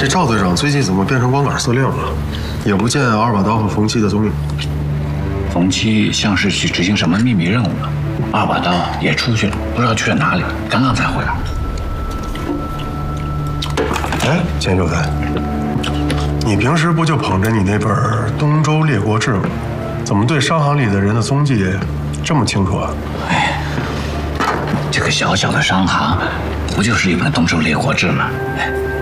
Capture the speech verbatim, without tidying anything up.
这赵队长最近怎么变成光杆司令了？也不见二把刀和冯七的踪影。 冯七像是去执行什么秘密任务了，二把刀也出去了，不知道去了哪里，刚刚才回来。 哎，钱秀才，你平时不就捧着你那本《东周列国志》吗？怎么对商行里的人的踪迹这么清楚啊？ 哎，这个小小的商行，不就是一本《东周列国志》吗？哎。